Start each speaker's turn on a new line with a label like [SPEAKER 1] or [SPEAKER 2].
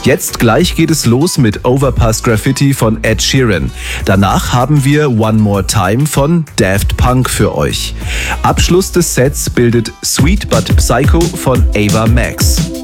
[SPEAKER 1] Jetzt gleich geht es los mit Overpass Graffiti von Ed Sheeran. Danach haben wir One More Time von Daft Punk für euch. Abschluss des Sets bildet Sweet But Psycho von Ava Max.